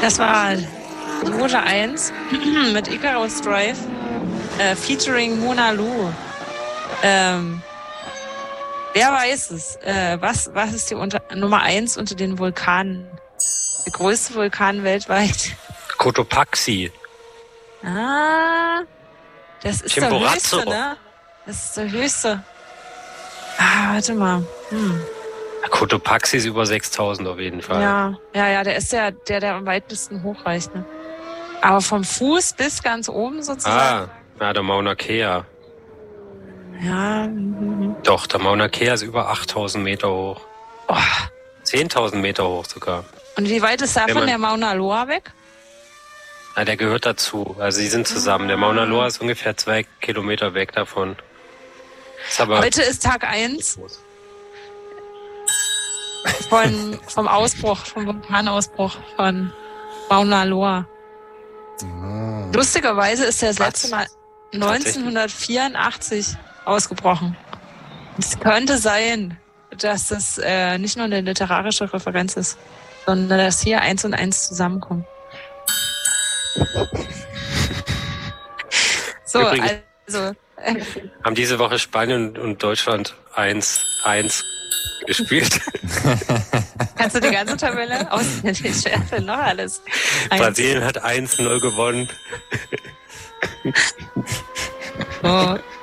Das war die Route 1 mit Icarus Drive, featuring Mona Lu. Wer weiß es? Was ist die Nummer 1 unter den Vulkanen? Der größte Vulkan weltweit. Cotopaxi. Ah, das ist der höchste, ne? Das ist der höchste. Warte mal. Cotopaxi ist über 6.000 auf jeden Fall. Ja, der ist der am weitesten hochreicht, ne? Aber vom Fuß bis ganz oben sozusagen. Der Mauna Kea. Ja. Doch, der Mauna Kea ist über 8.000 Meter hoch. 10.000 Meter hoch sogar. Und wie weit ist davon der Mauna Loa weg? Na, der gehört dazu. Also sie sind zusammen. Der Mauna Loa ist ungefähr 2 Kilometer weg davon. Heute ist Tag 1 vom Vulkanausbruch von Mauna Loa. Lustigerweise ist der das letzte Mal 1984 ausgebrochen. Es könnte sein, dass das nicht nur eine literarische Referenz ist, sondern dass hier 1 und 1 zusammenkommen. So, übrigens, also. Haben diese Woche Spanien und Deutschland 1-1 gespielt. Kannst du die ganze Tabelle auswendig schärfen? Noch alles. Brasilien hat 1-0 gewonnen. Oh.